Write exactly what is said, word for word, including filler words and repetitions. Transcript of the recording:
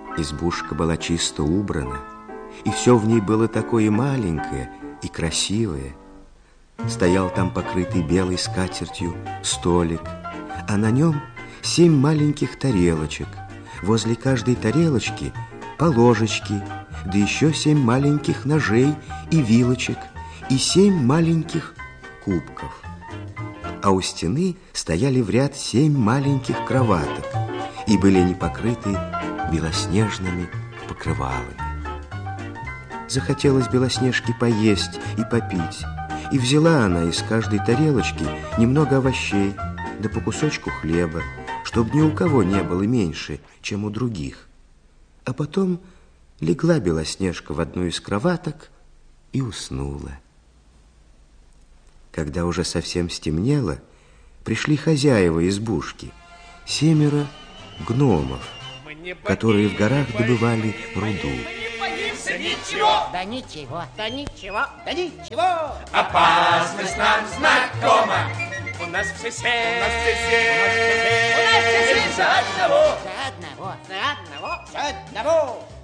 Избушка была чисто убрана, и все в ней было такое маленькое и красивое. Стоял там покрытый белой скатертью столик, а на нем семь маленьких тарелочек. Возле каждой тарелочки по ложечке, да еще семь маленьких ножей и вилочек, и семь маленьких кубков. А у стены стояли в ряд семь маленьких кроваток, и были они покрыты белоснежными покрывалами. Захотелось Белоснежке поесть и попить, и взяла она из каждой тарелочки немного овощей, да по кусочку хлеба, чтобы ни у кого не было меньше, чем у других. А потом легла Белоснежка в одну из кроваток и уснула. Когда уже совсем стемнело, пришли хозяева избушки, семеро гномов, которые в горах добывали руду. Да ничего, Да ничего, да ничего, да ничего. Опасность нам знакома. У нас все семь, У нас все семь. у нас все семь. За одного. за одного. За одного, за одного.